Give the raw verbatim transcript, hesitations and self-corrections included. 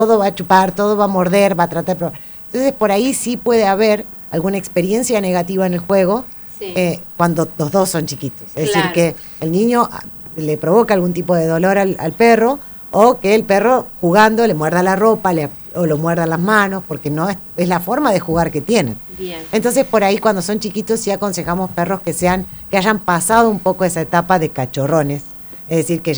todo va a chupar, todo va a morder, va a tratar de probar. Entonces por ahí sí puede haber alguna experiencia negativa en el juego, sí. eh, cuando los dos son chiquitos. Es claro. decir, que el niño le provoca algún tipo de dolor al, al perro, o que el perro jugando le muerda la ropa le, o lo muerda las manos, porque no es, es la forma de jugar que tienen. Bien. Entonces por ahí cuando son chiquitos sí aconsejamos perros que sean, que hayan pasado un poco esa etapa de cachorrones, es decir, que ya